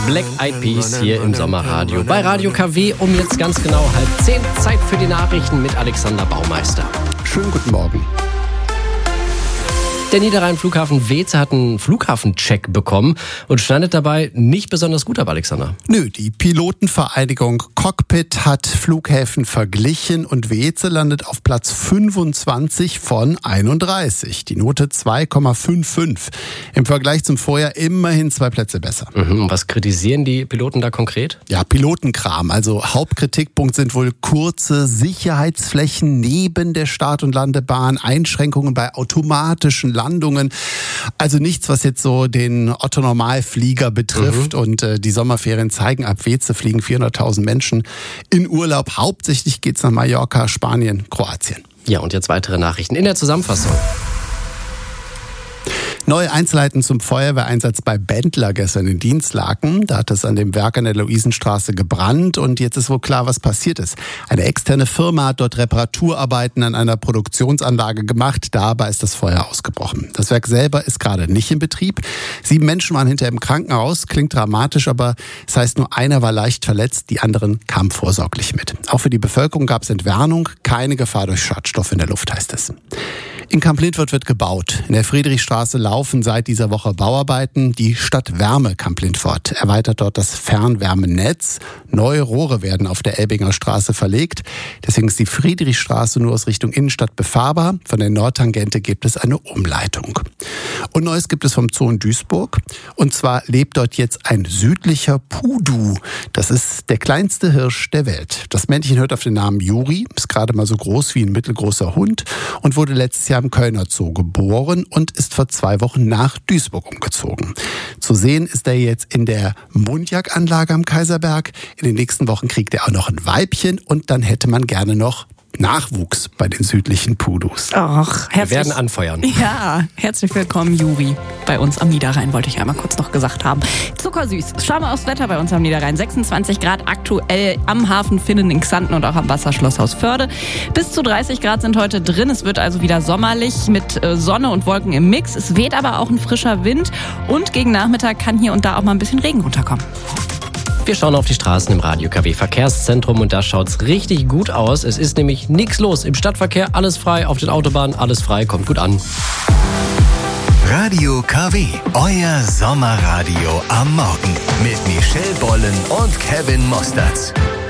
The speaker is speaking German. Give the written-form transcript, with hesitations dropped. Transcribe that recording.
Black Eyed Peas hier im Sommerradio. Bei Radio KW um jetzt ganz genau 9:30. Zeit für die Nachrichten mit Alexander Baumeister. Schönen guten Morgen. Der Niederrhein-Flughafen Weeze hat einen Flughafencheck bekommen und schneidet dabei nicht besonders gut ab, Alexander. Nö, die Pilotenvereinigung Cockpit hat Flughäfen verglichen und Weeze landet auf Platz 25 von 31. Die Note 2,55. Im Vergleich zum Vorjahr immerhin 2 Plätze besser. Und was kritisieren die Piloten da konkret? Ja, Pilotenkram. Also Hauptkritikpunkt sind wohl kurze Sicherheitsflächen neben der Start- und Landebahn, Einschränkungen bei automatischen Landungen. Also nichts, was jetzt so den Otto-Normalflieger betrifft. Und die Sommerferien zeigen, ab Weeze fliegen 400.000 Menschen in Urlaub. Hauptsächlich geht's nach Mallorca, Spanien, Kroatien. Ja, und jetzt weitere Nachrichten in der Zusammenfassung. Neue Einzelheiten zum Feuerwehreinsatz bei Benteler gestern in Dinslaken. Da hat es an dem Werk an der Luisenstraße gebrannt und jetzt ist wohl klar, was passiert ist. Eine externe Firma hat dort Reparaturarbeiten an einer Produktionsanlage gemacht. Dabei ist das Feuer ausgebrochen. Das Werk selber ist gerade nicht in Betrieb. 7 Menschen waren hinterher im Krankenhaus. Klingt dramatisch, aber es heißt, nur einer war leicht verletzt. Die anderen kamen vorsorglich mit. Auch für die Bevölkerung gab es Entwarnung. Keine Gefahr durch Schadstoff in der Luft, heißt es. In Kamp-Lintfort wird gebaut. In der Friedrichstraße laufen seit dieser Woche Bauarbeiten. Die Stadtwerke Kamp-Lintfort erweitert dort das Fernwärmenetz. Neue Rohre werden auf der Elbinger Straße verlegt. Deswegen ist die Friedrichstraße nur aus Richtung Innenstadt befahrbar. Von der Nordtangente gibt es eine Umleitung. Und Neues gibt es vom Zoo in Duisburg. Und zwar lebt dort jetzt ein südlicher Pudu. Das ist der kleinste Hirsch der Welt. Das Männchen hört auf den Namen Juri, ist gerade mal so groß wie ein mittelgroßer Hund und wurde letztes Jahr im Kölner Zoo geboren und ist vor 2 Wochen nach Duisburg umgezogen. Zu sehen ist er jetzt in der Mundjak-Anlage am Kaiserberg. In den nächsten Wochen kriegt er auch noch ein Weibchen und dann hätte man gerne noch Nachwuchs bei den südlichen Pudus. Ach, Wir werden anfeuern. Ja, herzlich willkommen, Juri. Bei uns am Niederrhein, wollte ich einmal kurz noch gesagt haben. Zuckersüß. Schauen wir aufs Wetter bei uns am Niederrhein. 26 Grad aktuell am Hafen Finnen in Xanten und auch am Wasserschlosshaus Förde. Bis zu 30 Grad sind heute drin. Es wird also wieder sommerlich mit Sonne und Wolken im Mix. Es weht aber auch ein frischer Wind und gegen Nachmittag kann hier und da auch mal ein bisschen Regen runterkommen. Wir schauen auf die Straßen im Radio KW Verkehrszentrum und da schaut's richtig gut aus. Es ist nämlich nichts los im Stadtverkehr, alles frei, auf den Autobahnen, alles frei, kommt gut an. Radio KW, euer Sommerradio am Morgen mit Michelle Bollen und Kevin Mosterz.